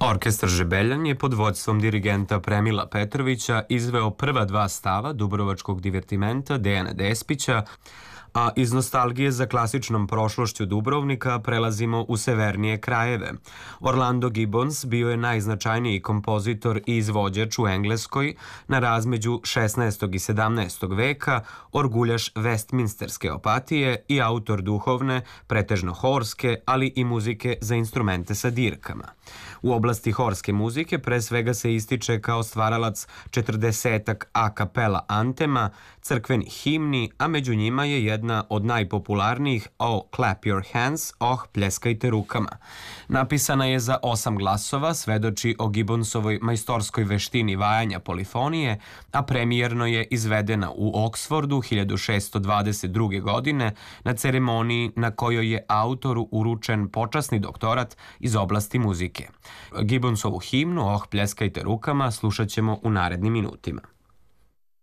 Orkestar Žebeljan je pod vođstvom dirigenta Premila Petrovića izveo prva dva stava dubrovačkog divertimenta Dejana Despića, a iz nostalgije za klasičnom prošlošću Dubrovnika prelazimo u severnije krajeve. Orlando Gibbons bio je najznačajniji kompozitor i izvođač u Engleskoj na razmeđu 16. i 17. veka, orguljaš Westminsterske opatije i autor duhovne, pretežno horske, ali i muzike za instrumente sa dirkama. U oblasti horske muzike pre svega se ističe kao stvaralac 40-ak a kapela antema, crkvenih himni, a među njima je jedna od najpopularnijih Oh Clap Your Hands, Oh pljeskajte rukama. Napisana je za 8 glasova, svedoči o Gibbonsovoj majstorskoj veštini vajanja polifonije, a premijerno je izvedena u Oksfordu 1622. godine na ceremoniji na kojoj je autoru uručen počasni doktorat iz oblasti muzike. Gibbonsovu himnu Oh pljeskajte rukama slušat ćemo u narednim minutima.